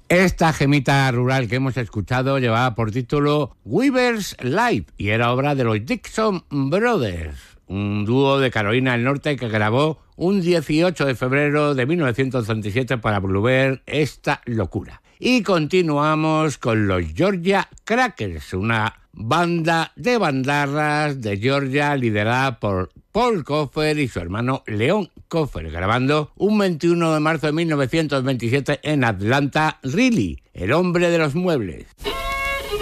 Esta gemita rural que hemos escuchado llevaba por título Weaver's Life y era obra de los Dixon Brothers, un dúo de Carolina del Norte que grabó un 18 de febrero de 1937 para Bluebird esta locura. Y continuamos con los Georgia Crackers, una banda de bandarras de Georgia liderada por Paul Coffer y su hermano Leon Coffer, grabando un 21 de marzo de 1927 en Atlanta, Riley, el hombre de los muebles.